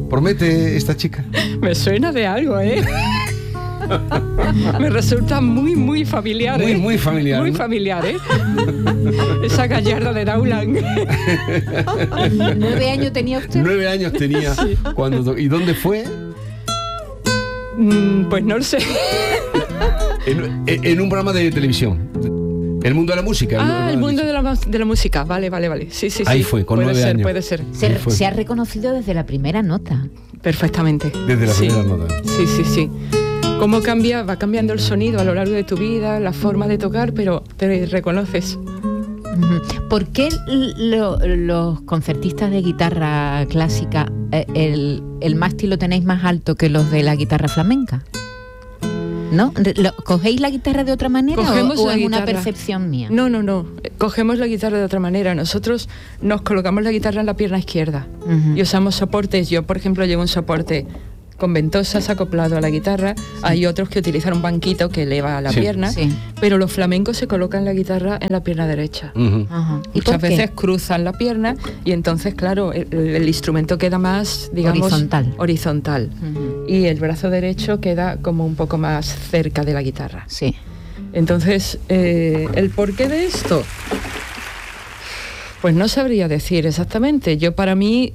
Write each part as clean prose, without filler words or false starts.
¿Promete esta chica? Me suena de algo, ¿eh? Me resulta muy familiar, ¿eh? Muy familiar. Muy familiar, ¿eh? Esa gallarda de Daulan. 9 años tenía usted. 9 años tenía. Sí. ¿Y dónde fue? Pues no lo sé. En un programa de televisión. El mundo de la música. El mundo de la música. Vale. Sí. Ahí fue, con 9 años. Puede ser. Se ha reconocido desde la primera nota. Perfectamente. Desde la primera nota. Sí. Cómo va cambiando el sonido a lo largo de tu vida, la forma de tocar, pero te reconoces. ¿Por qué los concertistas de guitarra clásica el mástil lo tenéis más alto que los de la guitarra flamenca? ¿No? ¿Cogéis la guitarra de otra manera o es una percepción mía? No. Cogemos la guitarra de otra manera. Nosotros nos colocamos la guitarra en la pierna izquierda y usamos soportes. Yo, por ejemplo, llevo un soporte con ventosas acoplado a la guitarra. Sí. Hay otros que utilizan un banquito que eleva la pierna, pero los flamencos se colocan la guitarra en la pierna derecha. Muchas veces cruzan la pierna y entonces, claro, el instrumento queda más, digamos, horizontal. Y el brazo derecho queda como un poco más cerca de la guitarra. Sí. Entonces, ¿el porqué de esto? Pues no sabría decir exactamente. Para mí...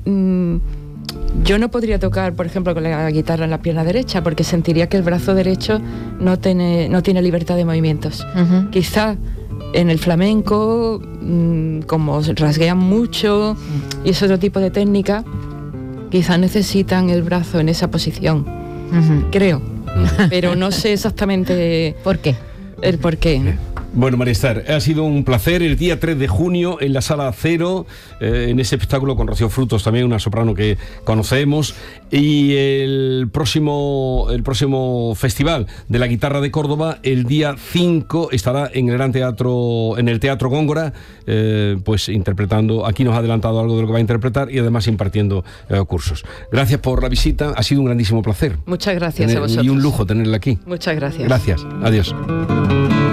yo no podría tocar, por ejemplo, con la guitarra en la pierna derecha porque sentiría que el brazo derecho no tiene libertad de movimientos. Quizá en el flamenco, como rasguean mucho y es otro tipo de técnica, quizá necesitan el brazo en esa posición. Creo. Pero no sé exactamente ¿por qué? El por qué. Bueno, María Esther, ha sido un placer. El día 3 de junio en la Sala Cero, en ese espectáculo con Rocío Frutos, también una soprano que conocemos, y el próximo Festival de la Guitarra de Córdoba, el día 5, estará en el Teatro Góngora, pues interpretando. Aquí nos ha adelantado algo de lo que va a interpretar y además impartiendo cursos. Gracias por la visita, ha sido un grandísimo placer. Muchas gracias a vosotros. Y un lujo tenerla aquí. Muchas gracias. Gracias, adiós.